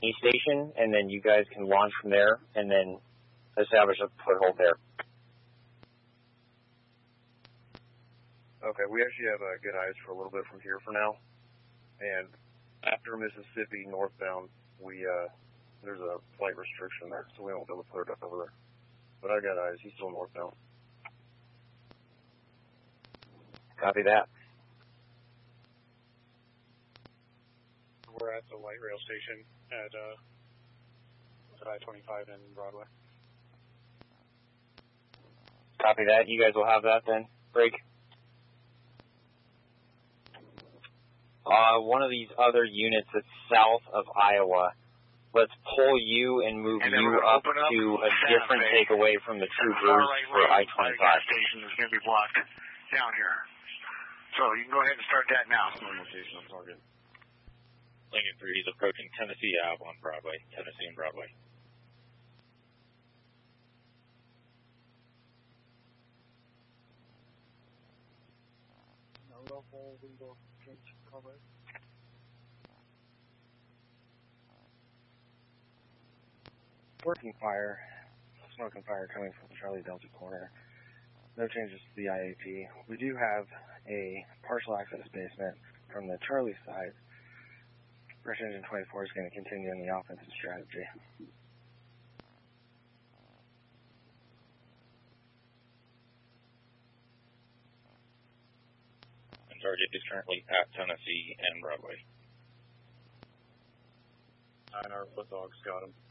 station, and then you guys can launch from there and then establish a foothold there. Okay, we actually have good eyes for a little bit from here for now. And after Mississippi northbound, there's a flight restriction there, so we won't be able to put it up over there. But I got eyes. He's still northbound. Copy that. We're at the light rail station at I-25 and Broadway. Copy that. You guys will have that then. Break. One of these other units that's south of Iowa, let's pull you and move you up to a different takeaway from the troopers for I-25. Station is going to be blocked down here. So you can go ahead and start that now. Location on target. Lincoln 3 is approaching Tennessee Ave on Broadway, Tennessee and Broadway. Local legal change cover. Working fire, smoke and fire coming from the Charlie Delta corner. No changes to the IAP. We do have a partial access basement from the Charlie side. Fresh Engine 24 is going to continue in the offensive strategy. And target is currently at Tennessee and Broadway. And our foot dogs got him.